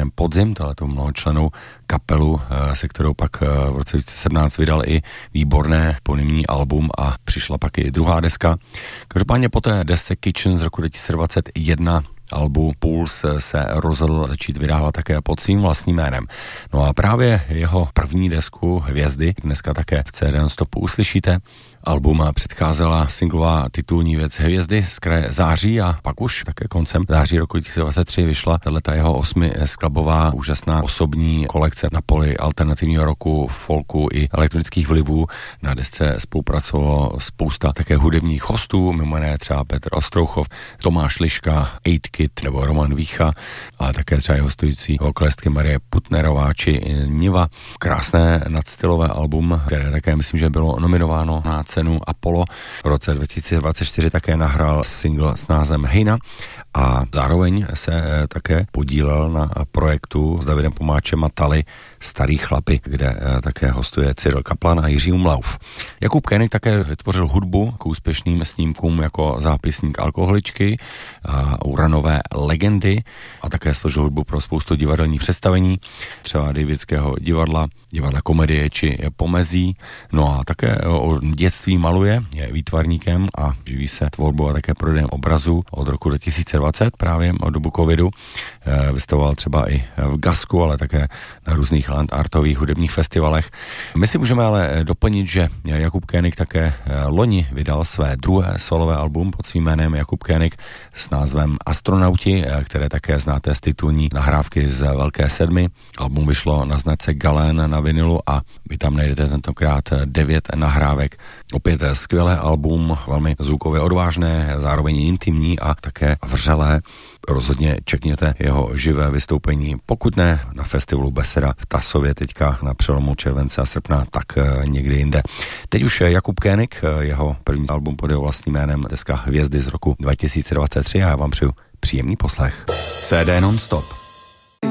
jménem Podzim, tohleto mnohočlennou kapelu, se kterou pak v roce 2017 vydal i výborné eponymní album a přišla pak i druhá deska. Každopádně po té desce Kitchen z roku 2021 albu Pulse se rozhodl začít vydávat také pod svým vlastním jménem. No a právě jeho první desku Hvězdy dneska také v CD Non-Stopu uslyšíte. Album předcházela singlová titulní věc Hvězdy z kraje září a pak už také koncem září roku 2023 vyšla tato jeho 8skladbová úžasná osobní kolekce na poli alternativního roku, folku i elektronických vlivů. Na desce spolupracovalo spousta také hudebních hostů, mimo jiné třeba Petr Ostrouchov, Tomáš Liška, 8Kid nebo Roman Vícha, ale také třeba i hostující vokalistky Marie Putnerová či Niva. Krásné nadstylové album, které také myslím, že bylo nominováno na cenu Apollo. V roce 2024 také nahrál single s názvem Hejna a zároveň se také podílel na projektu s Davidem Pomáčem a Tali Starý chlapy, kde také hostuje Cyril Kaplan a Jiří Umlauf. Jakub Koenig také vytvořil hudbu k úspěšným snímkům jako Zápisník alkoholičky a Uranové legendy a také složil hudbu pro spoustu divadelních představení, třeba Davidského divadla Komedie či Pomezí. No a také o dětství maluje, je výtvarníkem a živí se tvorbou a také prodejem obrazu od roku 2020, právě od dobu covidu. Vystavoval třeba i v Gasku, ale také na různých landartových hudebních festivalech. My si můžeme ale doplnit, že Jakub Koenig také loni vydal své druhé solové album pod svým jménem Jakub Koenig s názvem Astronauti, které také znáte z titulní nahrávky z Velké sedmi. Album vyšlo na značce Galén na vinilu a vy tam najdete tentokrát 9 nahrávek. Opět skvělé album, velmi zvukově odvážné, zároveň intimní a také vřelé. Rozhodně čekněte jeho živé vystoupení, pokud ne na festivalu Beseda v Tasově teďka na přelomu července a srpna, tak někdy jinde. Teď už Jakub Koenig, jeho první album pod jeho vlastním jménem, deska Hvězdy z roku 2023 a já vám přeju příjemný poslech. CD Non-Stop.